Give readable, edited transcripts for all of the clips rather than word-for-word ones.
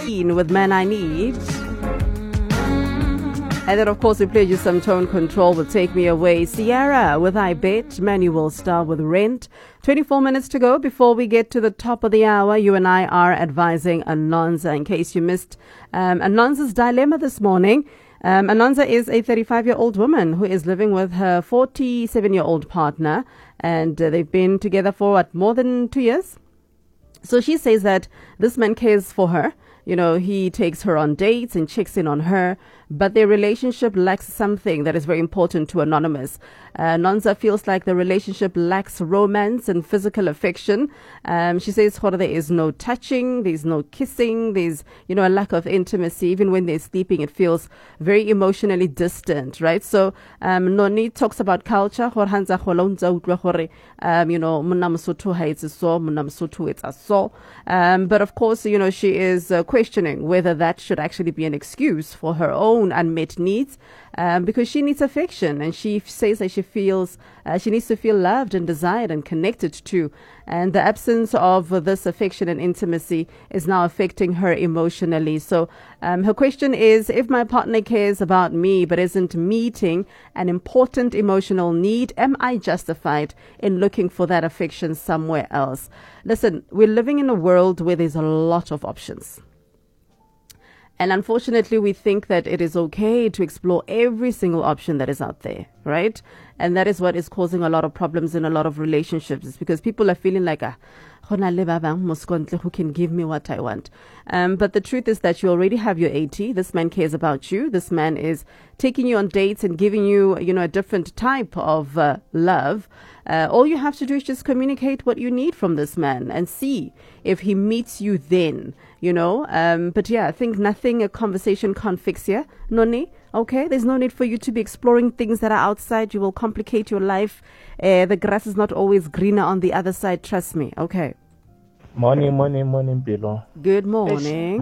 with Man I Need. And then, of course, we played you some Tone Control with Take Me Away. Sierra with I Bet. Manuel Star with Rent. 24 minutes to go before we get to the top of the hour. You and I are advising Anonza in case you missed Anonza's dilemma this morning. Anonza is a 35-year-old woman who is living with her 47-year-old partner. And they've been together for, more than 2 years? So she says that this man cares for her. You know, he takes her on dates and checks in on her, but their relationship lacks something that is very important to Anonymous. Nonza feels like the relationship lacks romance and physical affection. She says there is no touching, there's no kissing, there's, a lack of intimacy. Even when they're sleeping, it feels very emotionally distant, right? So, Noni talks about culture. Monna Mosotho ha etse so, monna Mosotho etsa so. But of course, she is questioning whether that should actually be an excuse for her own unmet needs, because she needs affection, and she says that she feels she needs to feel loved and desired and connected to, and the absence of this affection and intimacy is now affecting her emotionally. So her question is, if my partner cares about me but isn't meeting an important emotional need, am I justified in looking for that affection somewhere else? Listen, we're living in a world where there's a lot of options. And unfortunately, we think that it is okay to explore every single option that is out there, right? And that is what is causing a lot of problems in a lot of relationships. It's because people are feeling like, who can give me what I want. But the truth is that you already have your 80. This man cares about you. This man is taking you on dates and giving you, a different type of love. All you have to do is just communicate what you need from this man and see if he meets you then, But yeah, I think a conversation can't fix here. Noni, okay? There's no need for you to be exploring things that are outside. You will complicate your life. The grass is not always greener on the other side. Trust me. Okay. Morning, Pilo. Good morning.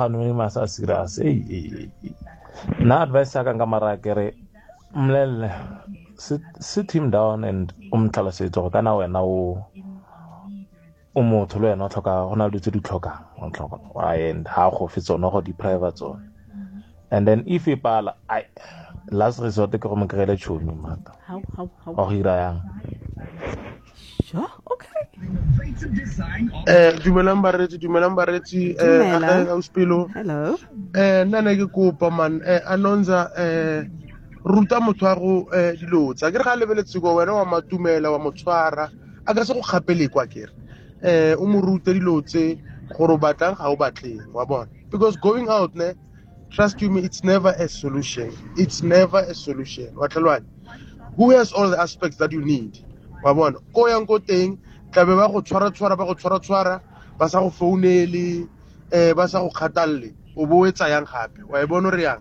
Na advice ya kanga marakere mlele sit him down and umtlalasetso kana wena o motho le wena o tlhoka gona le tse di tlhoka and ha go fetsa no go di private zone, and then if you pala last resort ke go mkrele tšhomi mata how o hira yang. Sure, okay. Dumelang baretsi Auspilo. Hello. Nna ke kopa man Anonza ruta motho a go dilotsa ke re ga lebeletse go wena wa matumela wa motshwara a ka se go kgapele kwa kere o mo rute dilotse gore batlang ga o batleng wa bona, because going out trust you me, it's never a solution. Wa tlhalwa who has all the aspects that you need wa bona go yang go teng tlabe ba go tshwara ba sa go founele ba sa go khatalle o bo etsa yang gape wa e bona re yang.